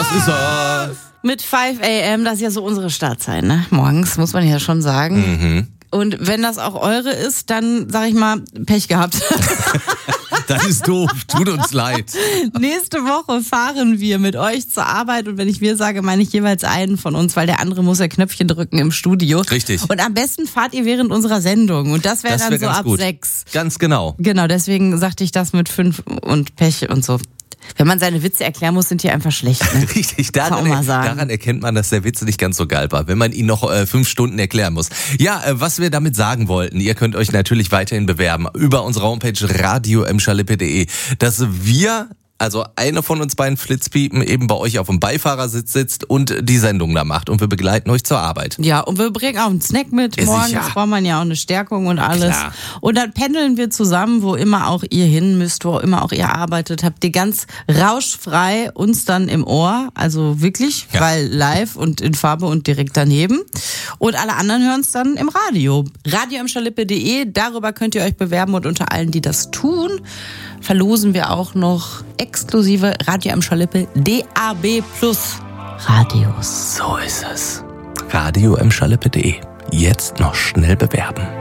Das ist er. Mit 5 a.m., das ist ja so unsere Startzeit, ne? Morgens, muss man ja schon sagen. Mhm. Und wenn das auch eure ist, dann, sag ich mal, Pech gehabt. Das ist doof, tut uns leid. Nächste Woche fahren wir mit euch zur Arbeit und wenn ich wir sage, meine ich jeweils einen von uns, weil der andere muss ja Knöpfchen drücken im Studio. Richtig. Und am besten fahrt ihr während unserer Sendung und das wäre dann so ab gut. 6. Ganz genau. Genau, deswegen sagte ich das mit 5 und Pech und so. Wenn man seine Witze erklären muss, sind die einfach schlecht. Ne? Richtig, Kann man auch mal sagen. daran erkennt man, dass der Witz nicht ganz so geil war, wenn man ihn noch 5 Stunden erklären muss. Ja, was wir damit sagen wollten, ihr könnt euch natürlich weiterhin bewerben über unsere Homepage radio-m-schalippe.de, dass wir, also eine von uns beiden Flitzpiepen, eben bei euch auf dem Beifahrersitz sitzt und die Sendung da macht. Und wir begleiten euch zur Arbeit. Ja, und wir bringen auch einen Snack mit. Ja, Morgens sicher. braucht man ja auch eine Stärkung und alles. Klar. Und dann pendeln wir zusammen, wo immer auch ihr hin müsst, wo immer auch ihr arbeitet. Habt ihr ganz rauschfrei uns dann im Ohr. Also wirklich, Ja. weil live und in Farbe und direkt daneben. Und alle anderen hören es dann im Radio. radio-m-schalippe.de, darüber könnt ihr euch bewerben. Und unter allen, die das tun, verlosen wir auch noch exklusive Radio am Schalippe DAB+ Radios. So ist es. radio-m-schalippe.de. Jetzt noch schnell bewerben.